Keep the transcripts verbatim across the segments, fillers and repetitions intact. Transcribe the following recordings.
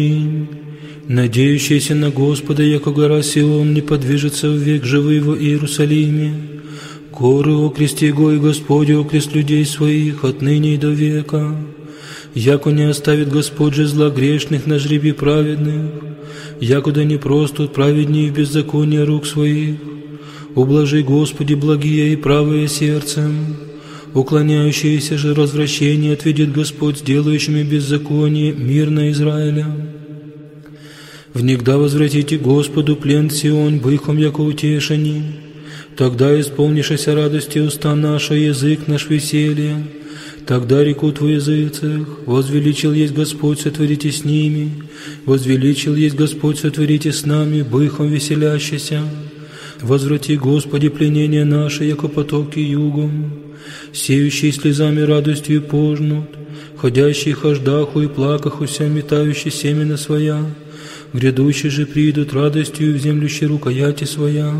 Надеющийся на Господа, яко гора Сион, не подвижется в век живый во Иерусалиме. Горы окрест Его, и Господь окрест людей своих отныне и до века. Яко не оставит Господь же зла грешных на жребе праведных, якуда не простут праведнее в беззаконии рук своих. Ублажи, Господи, благие и правые сердцем, уклоняющиеся же развращение отведет Господь с делающими беззаконие мир на Израиля. Внегда возвратите Господу плен Сион, быхом яко утешени, тогда исполнишься радости уста наша, язык наш веселье. Тогда рекут в языцах: возвеличил есть Господь, сотворите с ними, возвеличил есть Господь, сотворите с нами, быхом веселящийся. Возврати, Господи, пленение наше, яко потоки югом, сеющие слезами радостью пожнут, ходящие хождаху и плакахуся, метающие семена своя, грядущие же придут радостью в землющей рукояти своя.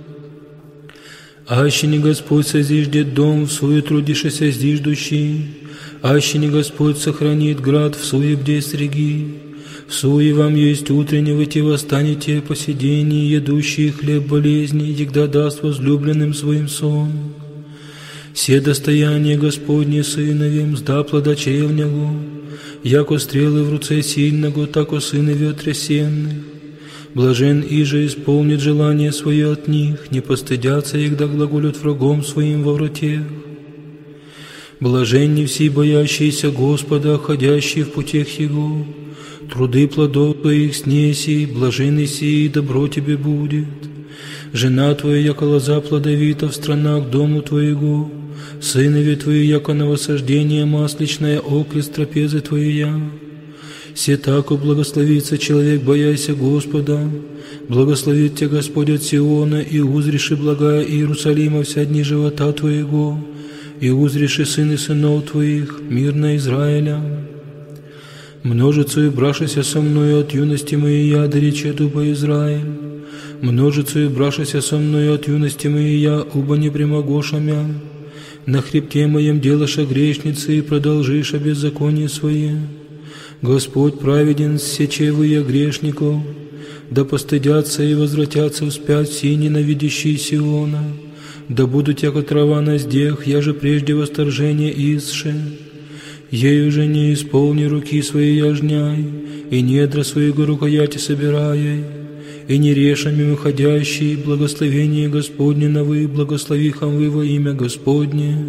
Аще не Господь созиждет дом, в суе трудишься зиждущий, аще не Господь сохранит град, в суе бде среги. В суе вам есть утренне, вы те восстанете по сидении, едущие хлеб болезни, егда даст возлюбленным своим сон. Все достояние Господне сыновем, сда плода чревнягу, яко стрелы в руце сильного, тако сыны ветресенных. Блажен иже исполнит желание свое от них, не постыдятся их, да глаголют врагом своим во врате. Блаженни все боящиеся Господа, ходящие в путях Его, труды плодов Твоих снеси, блаженный сии, добро Тебе будет. Жена Твоя, яко лоза плодовита в странах дому Твоего, сынови Твои, яко новосаждение масличное, окрест трапезы Твоя. Се тако благословится человек, бояйся Господа, благословит Тебя Господь от Сиона, и узреши благая Иерусалима вся дни живота Твоего, и узреши сыны сынов Твоих, мир на Израиля. Множицу и брашися со мною от юности моей я, да рече дуба Израиль. Множицу и брашися со мною от юности моей я, уба не прямогоша мя. На хребте моем делаша грешницы, и продолжиша беззаконие свое. Господь праведен, сечевы я грешников, да постыдятся и возвратятся вспять все ненавидящие Сиона, да будут яко трава на здех, я же прежде восторжение исше. Ею же не исполни руки свои яжняй, и недра своего рукояти собирай, и не решами выходящие благословение Господне на вы, благослови хам вы во имя Господне.